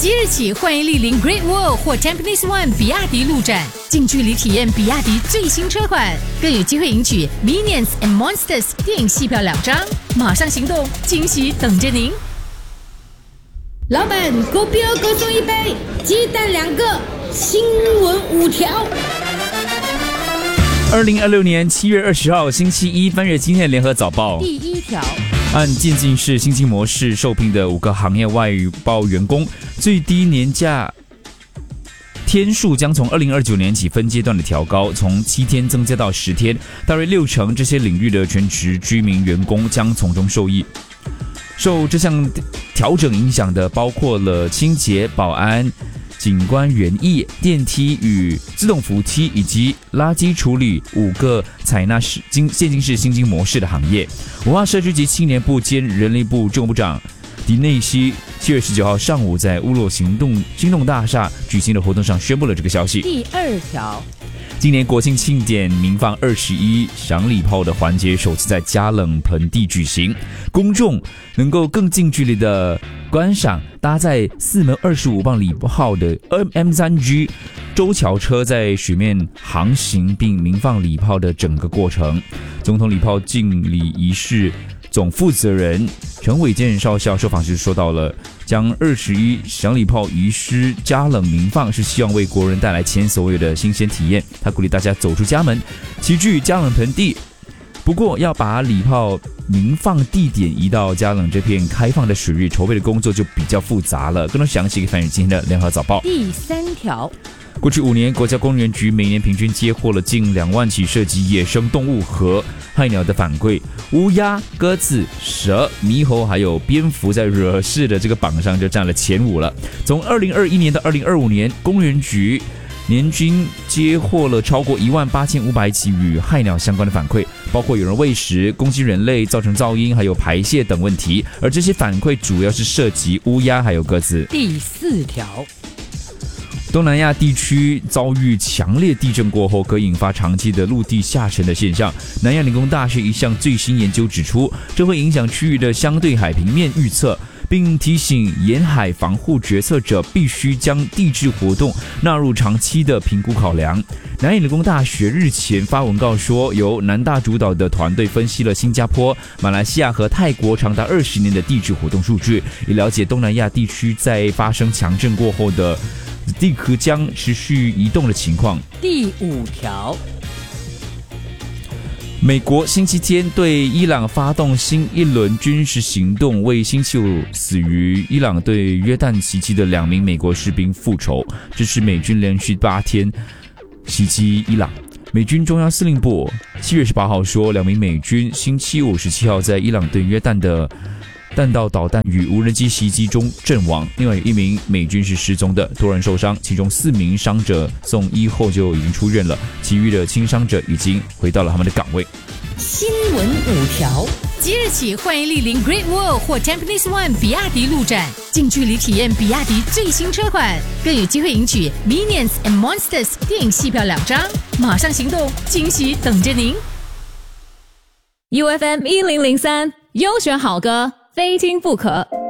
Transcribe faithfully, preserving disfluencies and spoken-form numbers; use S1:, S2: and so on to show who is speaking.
S1: 即日起欢迎莅临 Great Wall 或 Tampines One 比亚迪路展，近距离体验比亚迪最新车款，更有机会赢取 Minions and Monsters 电影戏票两张。马上行动，惊喜等着您！
S2: 老板，狗标各送一杯，鸡蛋两个，新闻五条。
S3: 二零二六年七月二十号星期一，翻阅今天的联合早报。
S1: 第一条，
S3: 按渐进式薪金模式受聘的五个行业外包员工，最低年假天数将从二零二九年起分阶段的调高，从七天增加到十天，大约六成这些领域的全职居民员工将从中受益。受这项调整影响的包括了清洁、保安、景观园艺、电梯与自动扶梯以及垃圾处理五个采纳现金式薪金模式的行业。文化社区及青年部兼人力部政务部长迪内西七月十九号上午在乌洛行动行动大厦举行的活动上宣布了这个消息。
S1: 第二条，
S3: 今年国庆庆典鸣放二十一响礼炮的环节首次在嘉冷盆地举行，公众能够更近距离的观赏搭载四门二十五磅礼炮的 M 三 G 舟桥车在水面航行并鸣放礼炮的整个过程。总统礼炮敬礼仪式总负责人陈伟健少校受访时说到了，将二十一响礼炮移师嘉冷鸣放是希望为国人带来前所未有的新鲜体验。他鼓励大家走出家门，齐聚嘉冷盆地。不过要把礼炮鸣放地点移到嘉冷这片开放的水域，筹备的工作就比较复杂了。更多详细可以翻阅今天的联合早报。
S1: 第三条，
S3: 过去五年，国家公园局每年平均接获了近两万起涉及野生动物和害鸟的反馈，乌鸦、鸽子、蛇、猕猴还有蝙蝠在惹事的这个榜上就占了前五了。从二零二一年到二零二五年，公园局年均接获了超过一万八千五百起与害鸟相关的反馈，包括有人喂食、攻击人类、造成噪音还有排泄等问题，而这些反馈主要是涉及乌鸦还有鸽子。
S1: 第四条，
S3: 东南亚地区遭遇强烈地震过后，可引发长期的陆地下沉的现象。南洋理工大学一项最新研究指出，这会影响区域的相对海平面预测，并提醒沿海防护决策者必须将地质活动纳入长期的评估考量。南洋理工大学日前发文告说，由南大主导的团队分析了新加坡、马来西亚和泰国长达二十年的地质活动数据，以了解东南亚地区在发生强震过后的地壳将持续移动的情况。
S1: 第五条，
S3: 美国星期天对伊朗发动新一轮军事行动，为星期五死于伊朗对约旦袭击的两名美国士兵复仇。这是美军连续八天袭击伊朗。美军中央司令部七月十八号说，两名美军星期五十七号在伊朗对约旦的弹道导弹与无人机袭击中阵亡，另外有一名美军是失踪的，多人受伤，其中四名伤者送医后就已经出院了，其余的轻伤者已经回到了他们的岗位。
S1: 新闻五条，即日起欢迎莅临 Great Wall 或 Tampines One 比亚迪路展，近距离体验比亚迪最新车款，更有机会赢取 Minions and Monsters 电影戏票两张。马上行动，惊喜等着您。
S4: U F M 一零零三优选好歌，非听不可。